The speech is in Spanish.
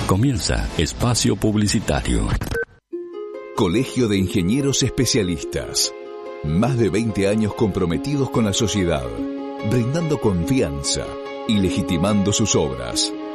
Comienza Espacio Publicitario. Colegio de Ingenieros Especialistas. Más de 20 años comprometidos con la sociedad, brindando confianza y legitimando sus obras.